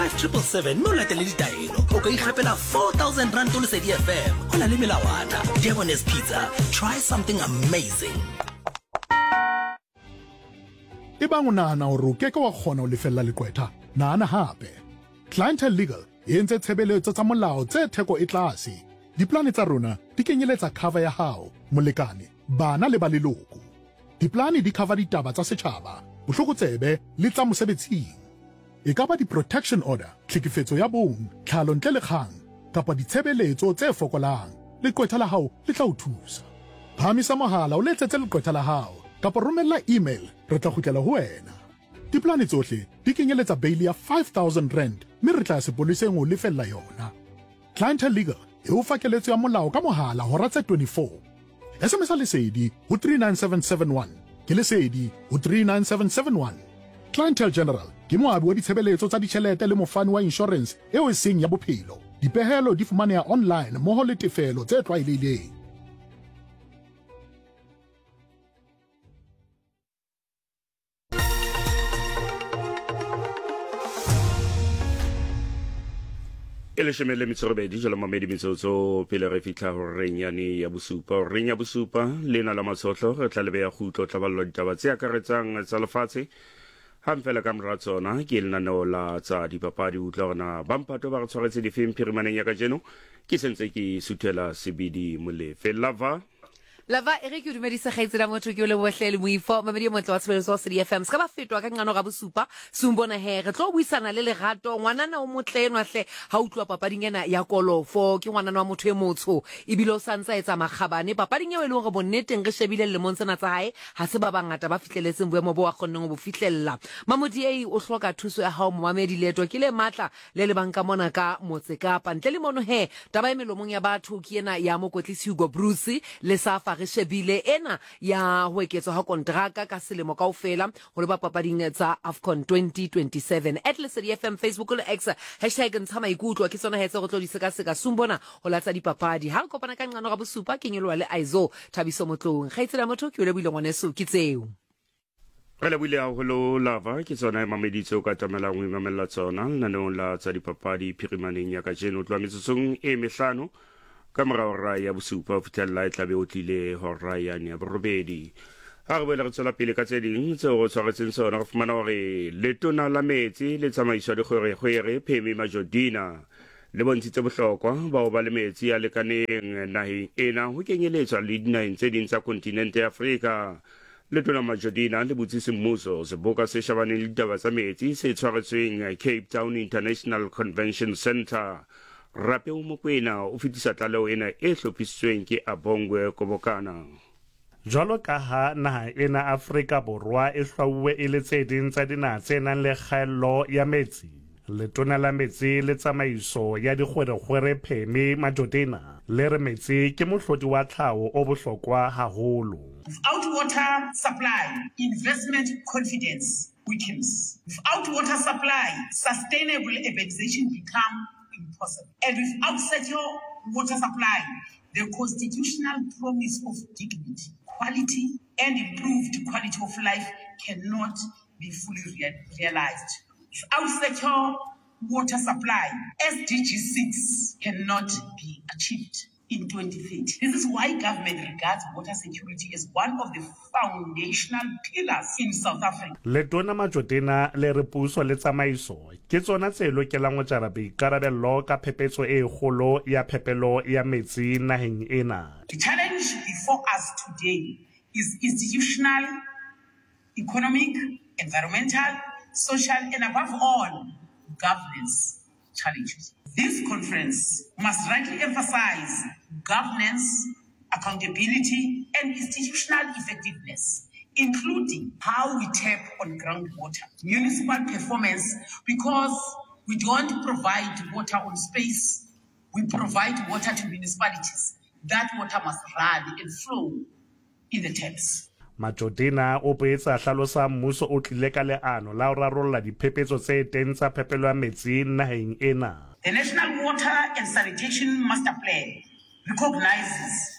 777 mo latele ditaelo o ka ikgapela 4,000 rand le Lesedi FM go na le melawana. Diagonese Pizza, try something amazing. E bang o nahana hore o keke wa kgona ho lefella lekwetha, nahana hape. Clientele Legal e entse tshebeletso tsa molao tse theko e tlase. Diplane tsa rona di kenyeletsa cover ya hao, molekane, bana le ba leloko. Diplane di cover ditaba tsa setjhaba, bohlokotsebe le tsa mosebetsing. E ka ba di-protection order, tlhekefetso ya bong, tlhalo ntle le kgang, kapa ditshebeletso tse fokolang. Lekwetha la hao le tla o thusa. Phamisa mohala o letsetse lekwetha la hao, kapa romella email, re tla kgutlela ho wena. Diplane tsohle di kenyeletsa bail ya 5,000 rand, mme re tla sepoliseng ho lefella yona. Clientele Legal e o fa keletso ya molao ka mohala hora tse 24. SMS lesedi ho 39771, ke lesedi ho 39771. Clientele General ke moabi wa ditshebeletso tsa ditjhelete le mofani wa insurance eo e seng ya bophelo. Dipehelo di fumaneha online mmoho le tefelo tse tlwaelehileng. Le shemele mitsorobedi jalo mamedi mitsotso pele re fitla ho renyane ya bosupa renya bosupa lena la matsotlo re tla lebe ya khutlo tlaballo ditaba tse akaretsang tsa lefatshe hamfela ka mora tsona ke lenaneo la tsa dipapadi utlwana bampato ba re tshwaretse difeng phirimaneng ya ka jeno ke sentse ke suthela sebidi molefe Lava Eric o dumedisa kgaitsela motho ke o le bohle le moifo mamedi motle wa tshebeletso wa Lesedi FM ska ba fetwa ka ngano ga bosupa sumbona he re tlo buisana le lerato ngwanana o motle enwa hle ha utlwa papading ena ya kolofo ke ngwanana wa motho e motsho ibile o santsa etsa magabane papading eo e le hore bonneteng re shebile le montsena tsa hae ha se ba bangata ba fihleletseng boemo bo wa kgonneng bo fihlella mamodi ei o hloka thuso ya hao momamedi leto ke le matla le le banka mona ka motse kapa ntle le mono he taba e melomong ya batho ke ena ya mokotlisi Hugo Bruce le Safa re shebile ena ya ho eketswa ha kontraka ka selemo kaofela ho le ba papading tsa AFCON 2027 @Lesedi FM Facebook le X #ntshama ikutlwa ke tsona hetse go tlo diseka sumbona ho latsa dipapadi ha kopana ka ngano ga bosupa ke nyelwa le Aizo Thabiso Motlong gaitsela motho ke o le buile ngwaneso ke tseo re le buile haholo lava ke tsona mameditse o ka tamelang ho imamela tsona lenanong la tsa dipapadi phirimaneng ya ka jeno tloa metsotsong e mehlano ka mora ya bosupa o fitlhella e tlabe o tlile hora yane ya borobedi ha re boela re tswela pele ka tse ding tseo go tshwaretseng tsona go fumana gore letona la metsi le tsamaiswa dikgwerekgwere Phemi Majodina le bontshitse bohlokwa ba ho ba le metsi a lekaneng naheng ena ho kenyeletswa le dinaheng tse ding tsa kontinente ya Afrika. Letona Majodina le botsitse mmuso seboka se shabaneng le ditaba tsa metsi se tshwaretsweng Cape Town International Convention Centre. Rape o Mokwena o fetisa tlaleo ena e hlophisitsweng ke Abongwe Kobokana. Jwalo ka ha naha ena Afrika Borwa e hlwauwe e le tse ding tsa dinaha tse nang le kgaello ya metsi, letona la metsi le tsamaiso ya dikgwerekgwere Phemi Majodina le re metsi ke mohlodi wa tlhaho o bohlokwa haholo. Without water supply, investment confidence weakens. Without water supply, sustainable urbanization becomes impossible. And without secure water supply, the constitutional promise of dignity, quality, and improved quality of life cannot be fully realized. Without secure water supply, SDG 6 cannot be achieved in 2030. This is why government regards water security as one of the foundational pillars in South Africa. Letona Majodina le re puso le tsamaiso ke tsona tse lokelang ho jara boikarabello ka phepetso e kgolo ya phepelo ya metsi naheng ena. The challenge before us today is institutional, economic, environmental, social, and above all, governance challenges. This conference must rightly emphasize governance, accountability, and institutional effectiveness, including how we tap on groundwater, municipal performance, because we don't provide water on space, we provide water to municipalities. That water must run and flow in the taps. Majodina o boetsa hlalosa mmuso o tlile ka leano la ho rarolla diphephetso tse teng tsa phepelo ya metsi naheng ena. The National Water and Sanitation Master Plan recognizes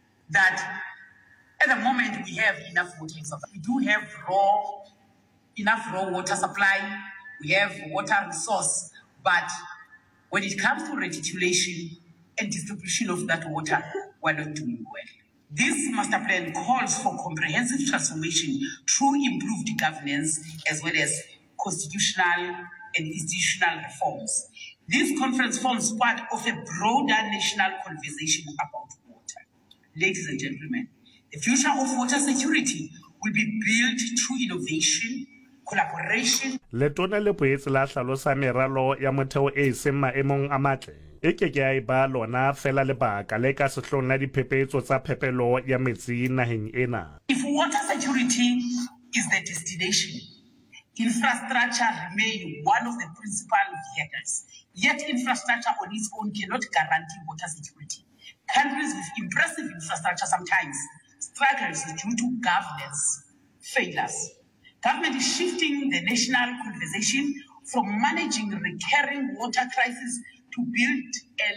that at the moment we have enough water in South Africa. We do have enough raw water supply, we have water resource, But when it comes to reticulation and distribution of that water, we're not doing well. This master plan calls for comprehensive transformation through improved governance as well as constitutional and institutional reforms. This conference forms part of a broader national conversation about water. Ladies and gentlemen, the future of water security will be built through innovation, collaboration. Letona le boetse la hlalosa meralo ya motheo e seng maemong a matle e ke ke a ba lona fela lebaka le ka sehlong la diphephetso tsa phepelo ya metsi naheng ena. If water security is the destination, infrastructure remains one of the principal vehicles. Yet infrastructure on its own cannot guarantee water security. Countries with impressive infrastructure sometimes struggles due to governance failures. Government is shifting the national conversation from managing recurring water crises to build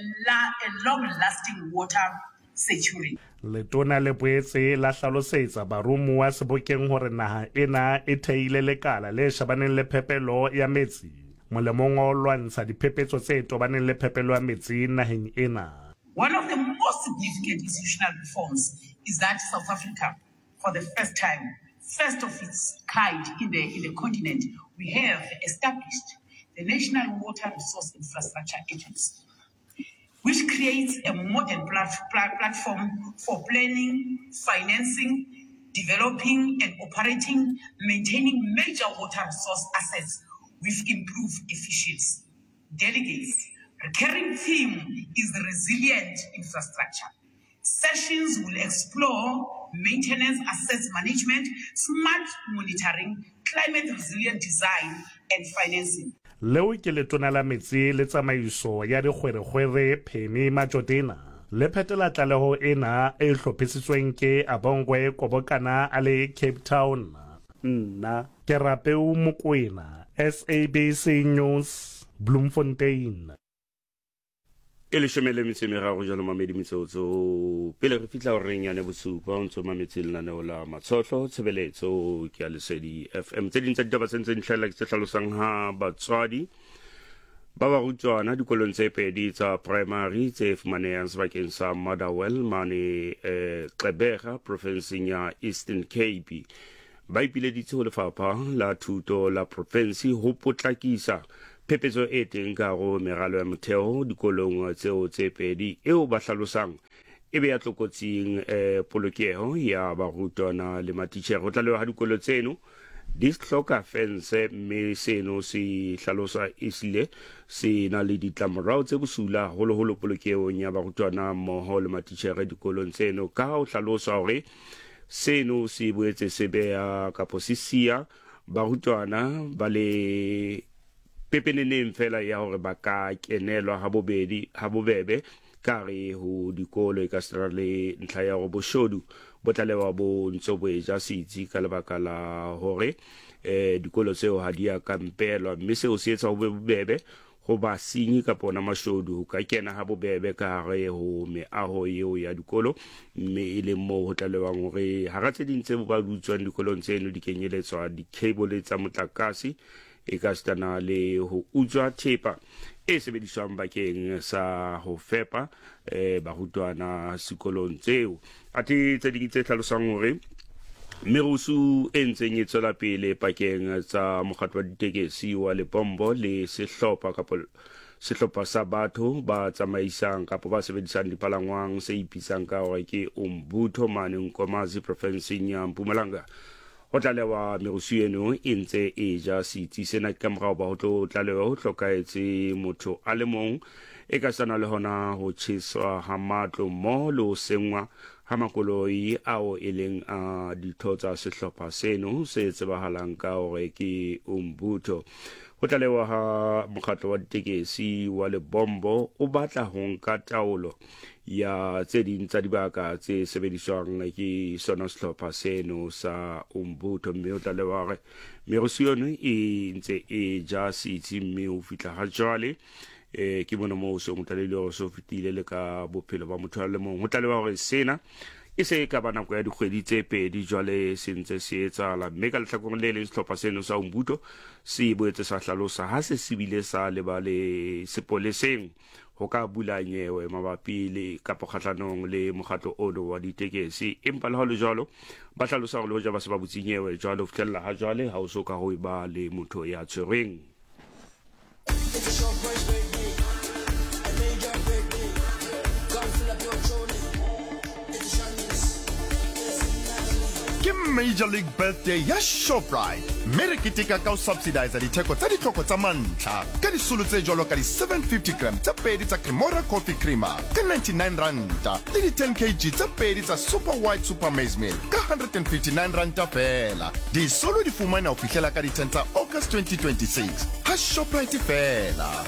a long-lasting water security. Letona le boetse la hlalosetsa baromuwa wa Sebokeng hore naha ena e theile lekala le shabaneng le phepelo ya metsi molemong wa lwantsha diphephetso tse tobaneng le phepelo ya metsi naheng ena. One of the most significant institutional reforms is that South Africa, for the first time, first of its kind in the continent, we have established the National Water Resource Infrastructure Agency, which creates a modern platform for planning, financing, developing and operating, maintaining major water resource assets with improved efficiency. Delegates, recurring theme is resilient infrastructure. Sessions will explore maintenance, assets management, smart monitoring, climate resilient design and financing. Leo ke letona la metsi le tsamaiso ya dikgwerekgwere Phemi Majotena le phetela tlaleho ena e hlophisitsweng ke Abongwe Kobokana a le Cape Town. Nna ke Rapeu Mokoena, SABC News, Bloemfontein. Ele shemele mitsemera jalo mamedi mitsotso pele re fitla o renyane bosupa ntso mametsi le nane la matshotlo tshebeletso ke a Lesedi FM tse dintse ditaba sentse ntlhela ke tshlalosang ha batswadi ba ba rutwana dikolong tse pedi tsa primary tse fumanehang sebakeng sa Motherwell mane Xebega provinceng ya Eastern Cape ba ipileditse ho lefapha la thuto la province ho potlakisa phephetso e teng ka go meralo ya motheo dikolong tseo tse pedi eo ba hlalosang ebe ya tlokotsing polokeho ya barutwana le matitjhere go tlalewa ha dikolo tseno di hloka fence mme seno se hlalosa isile se na le ditlamorao tse bosula holoholo polokehong ya barutwana mmoho le matitjhere dikolong tseno ka ho hlalosa hore seno se boetse se bea kapo sisia barutwana ba le pepeneneng fela ya hore ba ka kenelwa ha bobebe kare ho dikolo e ka sera le ntlha ya go boshodu bo tlalewa bo ntso bo eja sitsi ka lebaka la hore dikolo tseo ha di a kampelwa mme seo se etsa ho bobebe go ba sinyi ka pona mashodu ka kena ha bobebe kare ho meaho eo ya dikolo mme ile mo ho tlalewang hore ha ratse dintse bo ba dutswang dikolong tseno di kenyeletswa di cable tsa motlakase e ka stana le ho utswa thepa e sebediswang bakeng sa ho fepa barutwana sekolong tseo ati tse ding tse tlhalosang hore merusu e ntseng e tswela pele pakeng tsa mokgatlo wa ditekesi wa Lebombo le sehlopha sa batho ba tsamaisang kapo ba sebedisang dipalangwang se ipisang ka hore ke Umbutho mane Nkomazi provinceng ya Mpumalanga ho tlalewa merusu eno e ntse e ja sitsi sena ka morao ba ho tlo tlalewa ho hlokaetse motho a le mong e ka sana le hona ho tjheswa ha matlo mo le ho sengwa ha makoloi ao e leng a ditho tsa sehlopha seno se tsebahalang ka hore ke Umbutho ho tlalewa ha mokgatlo wa ditekesi wa Lebombo o batla ho nka taolo ya tse ding tsa dibaka tse sebediswang ke sona sehlopha seno sa Umbutho mme o tlalewa hore merusu yone e ntse e ja sitsi mme o fitla ha jwale ke bona mo so motlaleli o so fitile le ka bophelo ba motho le mong ho tlalewa hore sena e se ka ba nako ya dikgwedi tse pedi jwale se ntse se etsala mme ka lehlakoreng le leng sehlopha seno sa Umbuto se boetse sa hlalosa ha se sebile sa leba le sepoleseng ho ka bula nyewe mabapi le kapo kgahlanong le mokgatlo ono wa ditekesi empa le ha le jwalo ba hlalosa hore le hoja ba se ba butse nyewe jwalo fihlella ha jwale ha o soka ho ba le motho ya tshwereng. Major League Birthday ya Shoprite mme re keteka ka o subsidize ditheko tsa ditlhoko tsa mantlha ka disolo tse jwalo ka di 750 gram tsa pedi tsa Cremora Coffee Creamer ka 99 ranta le di 10 kg tsa pedi tsa Super White Super Maize Meal ka 159 ranta fela. Disolo di fumana ho fihlela ka di 10 tsa August 2026 ha Shoprite fela.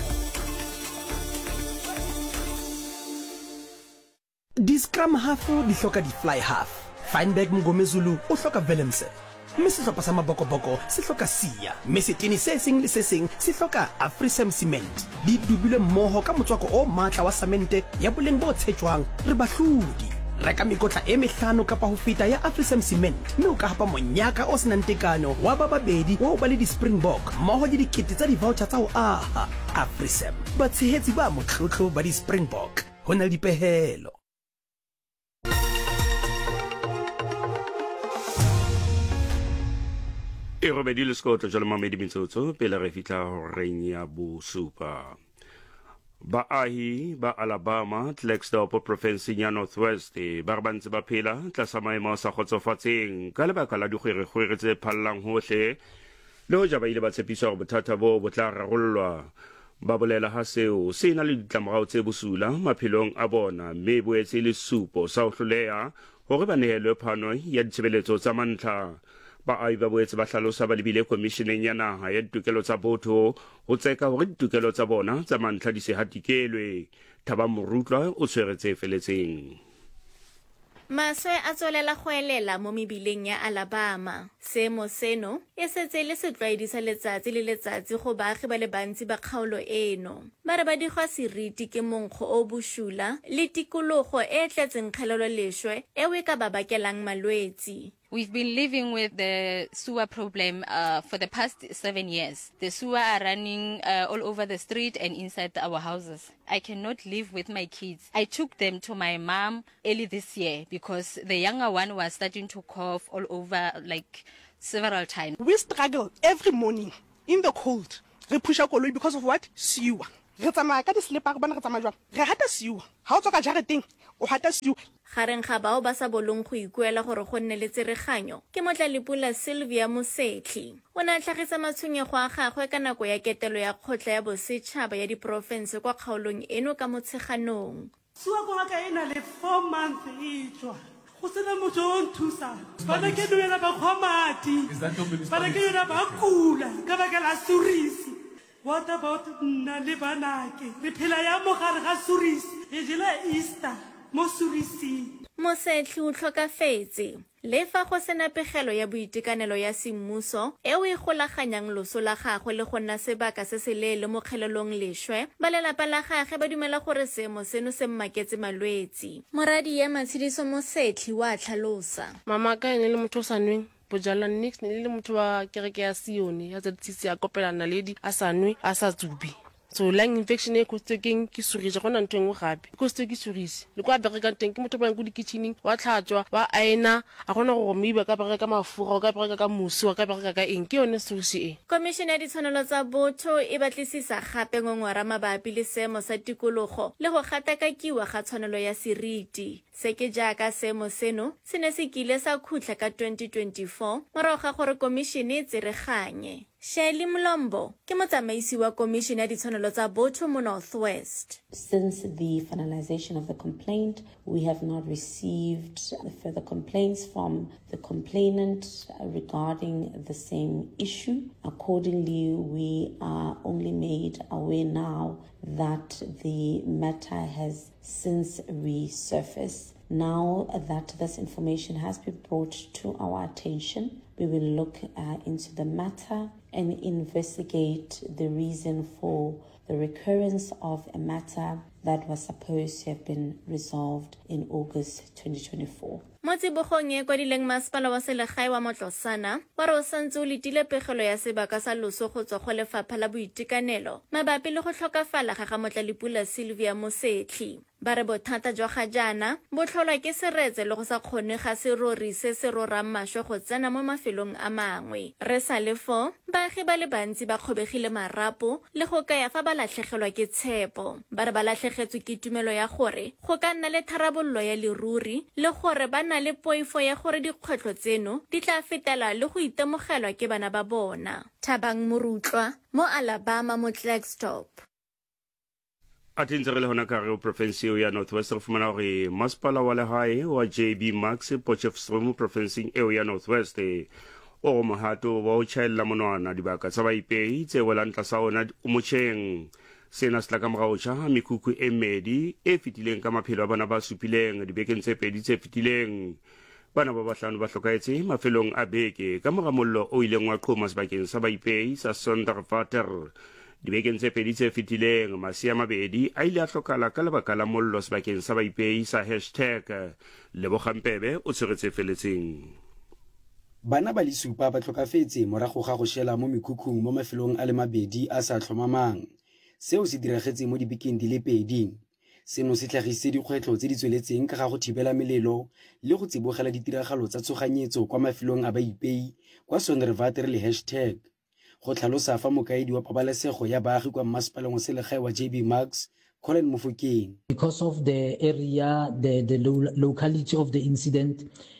Di Scrum half di hloka di fly half. Feinberg Mngomezulu o hloka Willemse. Mme sehlopha sa mabokoboko se hloka Sia. Mme setene se seng le se seng se hloka Afrisam Cement. Di dubile mmoho ka motswako o matla wa samente ya boleng bo tshetjwang re bahlodi. Reka mekotla e mehlano kapa ho feta ya Afrisam Cement. Mme o ka hapa monyaka o senang tekano wa ba babedi o ba le di Springbok mmoho le dikete tsa di voucher tsa ho aha. Afrisam ba tshehetsi ba motlotlo ba di Springbok. Ho na le dipehelo. E robedi le skoto jalo mamedi mitsotso pele re fitla horeng ya bosupa. Baahi ba Alabama Clarksdorp province ya Northwest ba bantse ba phela tlasa maemo a sa kgotsofatseng ka lebaka la dikgwerekgwere tse phallang hohle le hoja ba ile ba tshepiswa hore bothata bo tla rarollwa. Ba bolela ha seo se na le ditlamorao tse bosula maphelong a bona mme boetse le supo sa ho hloleha hore ba nehelwe phano ya ditshebeletso tsa mantlha. Baahi ba boetse ba hlalosa ba lebile komisheneng ya naha ya ditokelo tsa botho ho tseka hore ditokelo tsa bona tsa mantlha di se hatikelwe. Thaba Morutlwa o tshweretse feletseng. Maswe a tswelela go elela mo mebileng ya Alabama. Seemo seno e setse le setlwaedi sa letsatsi le letsatsi go baagi ba le bantsi ba kgaolo eno. Ba re ba digwa seriti ke monkgo o bosula le tikologo e tletseng kgelelo leswe eo e ka ba bakelang malwetsi. We've been living with the sewer problem for the past 7 years. The sewer are running all over the street and inside our houses. I cannot live with my kids. I took them to my mom early this year because the younger one was starting to cough all over like several times. We struggle every morning in the cold. Re pusha koloi because of what? Sewer. Re tsamaya ka di-slipper re bana re tsamaya jwang. Re hata sewer. Ha o tswa ka jareteng, o hata sewer. Gareng ga bao ba sa bolong go ikuela gore go nne le tsereganyo ke Motlalepula Sylvia Mosetli. O ne a tlhagisa matshwenyego a gagwe ka nako ya ketelo ya kgotla ya bosetšhaba ya diporofense kwa kgaolong eno ka Motsheganong. Sewa ka ena le 4 months e tswa go sena motho o nthusa bana ke duela ba khomati bana ke yona ba kula ka baka la surisi. What about nna le banake re phela ya mogare ga surisi e jela Easter mo surisi. Mosetli o tlhokafetse le fa go sena pegelo ya boitekanelo ya semmuso eo e golaganyang loso la gagwe le go nna sebaka se se leele mo kgelelong lešwe ba lelapa la gagwe ba dumela gore seemo seno se mmaketse malwetsi. Moradi ya Matshidiso Mosetli wa tlhalosa. Mama ka ene le motho sa nweng bojala nix ne le motho wa kereke ya Sione ya tsitsitsi ya kopelana ledi a sa nwe a sa tsubi. So lung infection e kostekeng ke surisi gona ntwe ngwe gape koste ke surisi le kwa bereka teng ke motho ba go di kitchening wa tlhatswa wa aena a gona go miba ka bereka mafura ka bereka ka musi wa ka bereka ka eng ke yone surisi e. Commission ya ditshwanelo tsa botho e batlisisa gape ngongora mabapi le seemo sa tikologo le go gatakakiwa ga tshwanelo ya seriti. Se ke jaaka seemo seno se ne se kile sa khutla ka 2024 morago ga gore komishene e tsereganye. Shirley Mlombo ke motsamaisi wa Commission ya ditshwanelo tsa botho mo Northwest. Since the finalization of the complaint, we have not received further complaints from the complainant regarding the same issue. Accordingly, we are only made aware now that the matter has since resurfaced. Now that this information has been brought to our attention, we will look into the matter and investigate the reason for the recurrence of a matter that was supposed to have been resolved in August 2024. Mo tsibogong e kwadileng masepala wa selegae wa Motlosana wa re o santse o letile pegelo ya sebaka sa loso go tswa go lefapha la boitekanelo mabapi le go tlhokafala ga Motlalepula Sylvia Mosetli. Ba re bothata jwa ga jaana bo tlholwa ke seretse le go sa kgone ga serori se se rorang maswe go tsena mo mafelong a mangwe. Re sa le fo baagi ba le bantsi ba kgobegile marapo le go kaya fa ba latlhegelwa ke tshepo. Ba re ba latlhegetswe ke tumelo ya gore go ka nna le tharabololo ya leruri le gore ba na le poifo ya gore dikgwetlho tseno di tla fetela le go itemogelwa ke bana ba bona. Thabang Morutlwa mo Alabama mo Klerksdorp. A tintse re le hona ka re province ya Northwest re fumana gore masepala wa lehae wa JB Max Potchefstroom province eo ya Northwest o mohato wa o tšhaela monwana dibaka tsa baipei tse welang tlasa ona o motšheng. Sena se tla ka morago tša mekhukhu e mmedi e fetileng ka maphelo a bana ba supileng dibekeng tse pedi tse fetileng. Bana ba bahlano ba hlokaetse mafelong a beke ka mora mollo o ileng wa qhoma sebakeng sa baipei sa Sonderwater. Dibekeng tse pedi tse fetileng masea mabedi a ile a hlokala ka lebaka la mollo sebakeng sa baipei sa #Lebogampebe o tshwaretse feletseng. Bana ba le supa ba tlhokafetse morago ga go shela mo mekhukhung mo mafelong a le mabedi a sa tlhomamang. Seo se diragetse mo dibekeng di le pedi. Seno se tlhagise dikgwetlho tse di tsweletseng ka ga go thibela melelo le go tsibogela ditiragalo tsa tshoganyetso kwa mafelong a baipei kwa Sonderwater le #. Go tlhalosa fa mokaedi wa pabalesego ya baagi kwa masepaleng wa selegae wa JB Max Colin Mofokeng. Because of the area, the locality of the incident,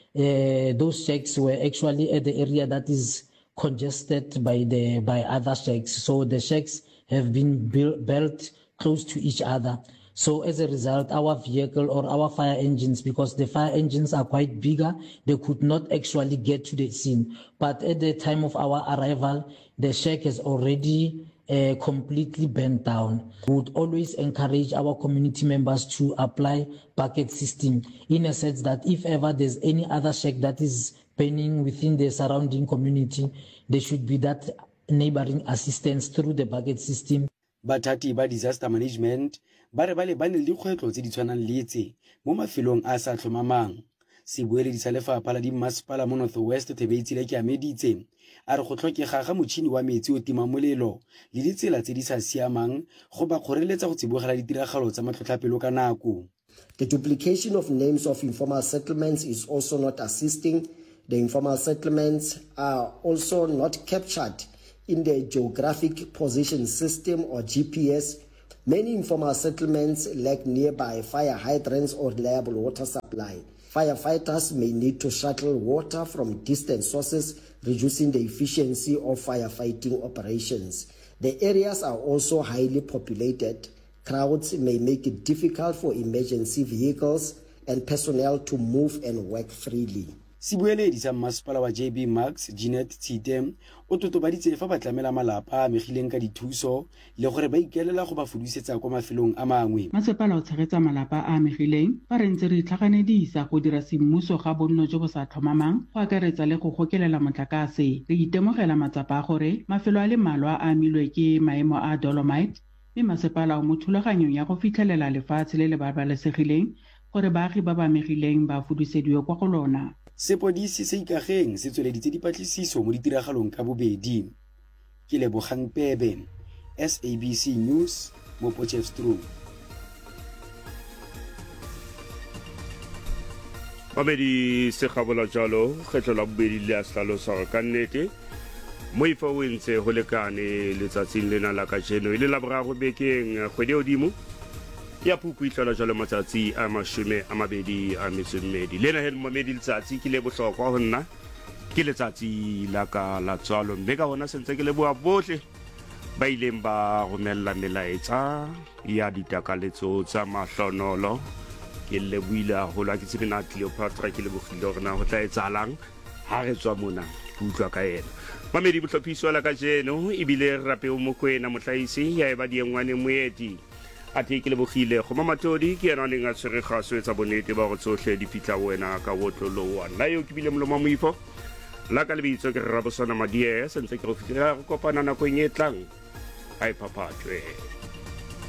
those shacks were actually at the area that is congested by other shacks. So the shacks have been built close to each other. So as a result, our vehicle or our fire engines, because the fire engines are quite bigger, they could not actually get to the scene. But at the time of our arrival, the shack has already completely burnt down. We would always encourage our community members to apply bucket system in a sense that if ever there's any other shack that is burning within the surrounding community, there should be that neighboring assistance through the bucket system. Bathati ba disaster management ba re ba le bane le dikgwetlho tse di tshwanang le tse mo mafelong a sa tlhomamang. Sebueledi sa lefapha la dimmasepala mo Northwest Thebetsile ke ameditse a re go tlhokega ga motšhini wa metsi o tima molelo le ditsela tse di sa siamang go ba kgoreletsa go tsibogela ditiragalo tsa matlhotlhapelo ka nako. The duplication of names of informal settlements is also not assisting. The informal settlements are also not captured in the geographic position system or GPS. Many informal settlements lack nearby fire hydrants or reliable water supply. Firefighters may need to shuttle water from distant sources, reducing the efficiency of firefighting operations. The areas are also highly populated. Crowds may make it difficult for emergency vehicles and personnel to move and work freely. Sebueledi sa masepala wa JB Max Jeanette Tshite o totobaditse fa ba tlamela malapa a megileng ka dithuso le gore ba ikelela go ba fudusetsa kwa mafelong a mangwe. Masepala o tshegetsa malapa a megileng fa re ntse re itlhaganedisa go dira semmuso ga bonno jo bo sa tlhomamang go akaretsa le go gokelela motlakase. Re itemogela matsapa a gore mafelo a le mmalwa a amilwe ke maemo a dolomite mme masepala o mo thulaganyong ya go fitlhelela lefatshe le le babalesegileng gore baagi ba ba megileng ba fudusediwe kwa go lona. Sepodisi se ikageng se tsweleditse dipatlisiso mo ditiragalong ka bobedi. Ke Lebogang Pebe, SABC News mo Potchefstroom. Mamedi se kgabola jalo kgetlo la bobedi le a hlalosa ka nnete moifa o ntse go lekane letsatsing lena la ka jeno ile la boraro bekeng kgwedi ya odimo ya Phupu itlhola jalo matsatsi a 22 lena he mamedi letsatsi ke le bohlokwa ho nna ke letsatsi la ka la tswalo mme ka hona sentse ke le boa bohle ba ileng ba romella melaetsa ya ditakaletso tsa mahlonolo ke le buila ho la ke tsebena Cleopatra ke le bogile gore na go tla etsalang ha re tswa mona utlwa ka yena mamedi bohlophiso la ka jeno ibile rape o mokwena mohlaisi ya eba diengwane moeti ate ke le bogile go mamatodi ke yena neng a tshwere gaso etsa bonete ba go tsohle di fitla wena ka wotlolo wa nna yo ke bile molomo moifo la ka lebitso ke Rabosana Madie sentse ke go fitla go kopana nako e nyetlang ai papatwe